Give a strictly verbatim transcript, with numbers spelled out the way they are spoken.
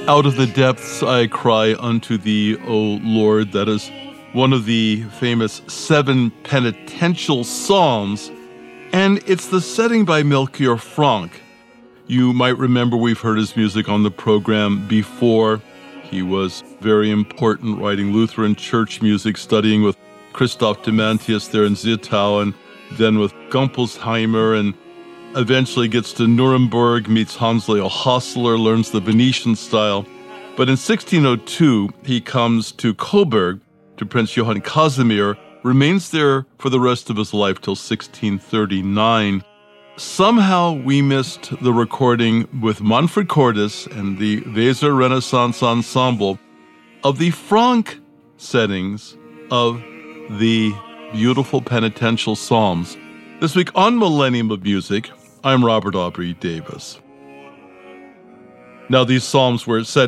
Out of the depths I cry unto thee, O Lord. That is one of the famous seven penitential psalms, and it's the setting by Melchior Franck. You might remember we've heard his music on the program before. He was very important writing Lutheran church music, studying with Christoph Demantius there in Zittau, and then with Gumplesheimer, and eventually gets to Nuremberg, meets Hans Leo Hosseler, learns the Venetian style. But in sixteen oh two, he comes to Coburg, to Prince Johann Casimir, remains there for the rest of his life till sixteen thirty-nine. Somehow we missed the recording with Manfred Cordes and the Weser Renaissance Ensemble of the Franck settings of the beautiful penitential psalms. This week on Millennium of Music, I'm Robert Aubrey Davis. Now, these psalms were set